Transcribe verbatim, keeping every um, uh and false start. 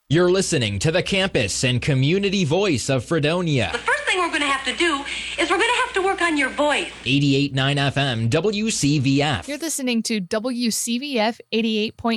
You're listening to the campus and community voice of Fredonia. The first thing we're going to have to do is we're going to have to work on your voice. eighty-eight point nine F M W C V F. You're listening to W C V F eighty-eight point nine.